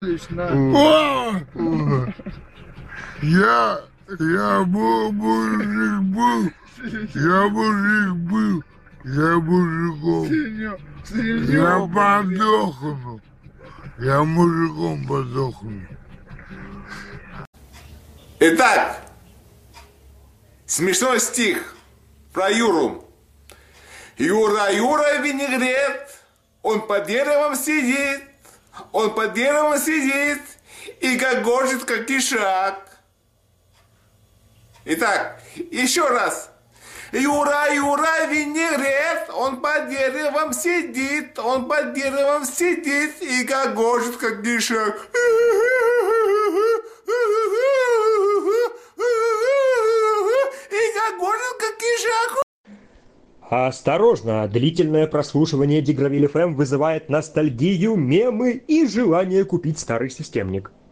О! Я мужик был, я мужиком. Я подохну. Я мужиком подохну. Итак, смешной стих про Юру. Юра, винегрет, он под деревом сидит, и гогочет, как ишак. Итак, еще раз. Юра, винегрет, он под деревом сидит, и гогочет, как ишак. Осторожно, длительное прослушивание Дигравиль ФМ вызывает ностальгию, мемы и желание купить старый системник.